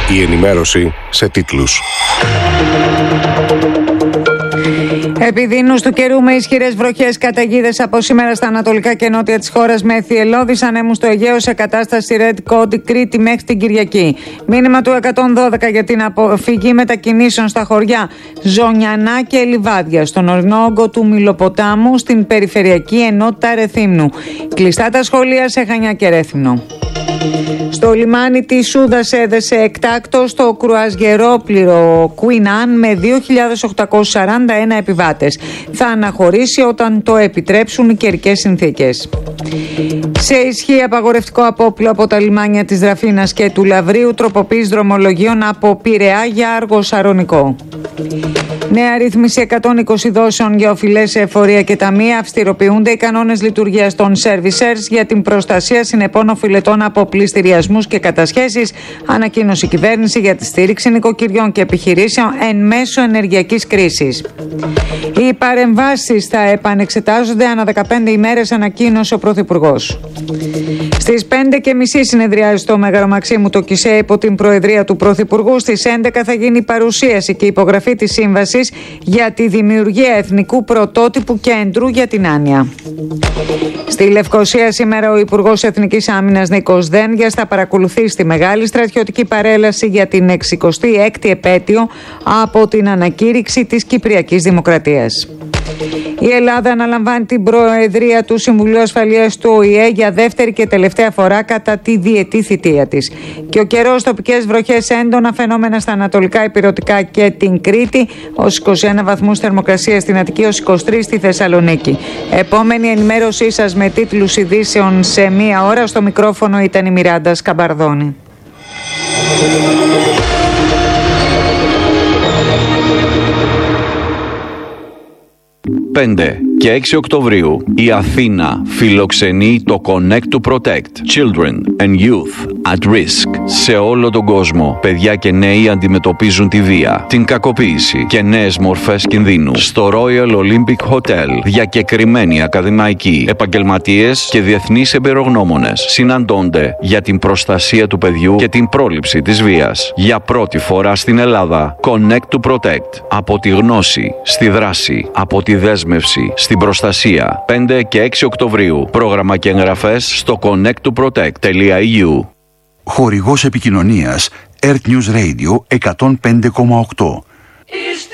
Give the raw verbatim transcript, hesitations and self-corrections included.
Η ενημέρωση σε τίτλους. Επιδείνους του καιρού με ισχυρές βροχές, καταιγίδες από σήμερα στα ανατολικά και νότια της χώρας με θυελλώδεις ανέμους στο Αιγαίο σε κατάσταση Red Code Κρήτη μέχρι την Κυριακή. Μήνυμα του εκατόν δώδεκα για την αποφυγή μετακινήσεων στα χωριά Ζωνιανά και Λιβάδια, στον ορεινό όγκο του Μιλοποτάμου, στην περιφερειακή ενότητα Ρεθύμνου. Κλειστά τα σχολεία σε Χανιά και Ρέθυμνο. Στο λιμάνι της Σούδας έδεσε εκτάκτος το κρουαζιερόπληρο Queen Anne με δύο χιλιάδες οκτακόσιους σαράντα ένα επιβάτες. Θα αναχωρήσει όταν το επιτρέψουν οι καιρικές συνθήκες. Σε ισχύ απαγορευτικό απόπλο από τα λιμάνια της Δραφίνας και του Λαβρίου, τροποποίηση δρομολογίων από Πειραιά για Άργο Σαρονικό. Νέα ρύθμιση εκατόν είκοσι δόσεων για οφειλές σε εφορία και ταμεία. Αυστηροποιούνται οι κανόνες λειτουργίας των servicers για την προστασία συνεπών οφειλετών από πληστηριασμούς και κατασχέσεις. Ανακοίνωσε η κυβέρνηση για τη στήριξη νοικοκυριών και επιχειρήσεων εν μέσω ενεργειακής κρίσης. Οι παρεμβάσεις θα επανεξετάζονται ανά δεκαπέντε ημέρες, ανακοίνωσε ο Πρωθυπουργός. Στις πέντε και μισή συνεδριάζει στο Μέγαρο Μαξίμου το ΚΙΣΕ υπό την Προεδρία του Πρωθυπουργού. Στις έντεκα θα γίνει η παρουσίαση και η υπογραφή της σύμβασης για τη δημιουργία εθνικού πρωτότυπου κέντρου για την άνοια. Στη Λευκοσία σήμερα ο Υπουργός Εθνικής Άμυνας Νίκος Δένδιας θα παρακολουθήσει τη μεγάλη στρατιωτική παρέλαση για την εξηκοστή έκτη επέτειο από την ανακήρυξη της Κυπριακής Δημοκρατίας. Η Ελλάδα αναλαμβάνει την Προεδρία του Συμβουλίου Ασφαλείας του Ο Η Ε για δεύτερη και τελευταία φορά κατά τη διετή θητεία της. Και ο καιρός, τοπικές βροχές, έντονα φαινόμενα στα ανατολικά ηπειρωτικά και την Κρήτη, ως είκοσι ένα βαθμούς θερμοκρασία στην Αττική, ως είκοσι τρεις στη Θεσσαλονίκη. Επόμενη ενημέρωσή σας με τίτλους ειδήσεων σε μία ώρα. Στο μικρόφωνο ήταν η Μιράντα Σκαμπαρδόνη. πέντε και έξι Οκτωβρίου η Αθήνα φιλοξενεί το Connect to Protect Children and Youth at Risk. Σε όλο τον κόσμο, παιδιά και νέοι αντιμετωπίζουν τη βία, την κακοποίηση και νέες μορφές κινδύνου. Στο Royal Olympic Hotel, διακεκριμένοι ακαδημαϊκοί, επαγγελματίες και διεθνείς εμπειρογνώμονες συναντώνται για την προστασία του παιδιού και την πρόληψη της βίας. Για πρώτη φορά στην Ελλάδα, Connect to Protect. Από τη γνώση στη δράση, από τη δέσμευση στην προστασία. πέντε και έξι Οκτωβρίου. Πρόγραμμα και εγγραφές στο κονέκτ του προτέκτ τελεία ι γιου. Χορηγός επικοινωνίας Earth News Radio εκατόν πέντε κόμμα οκτώ.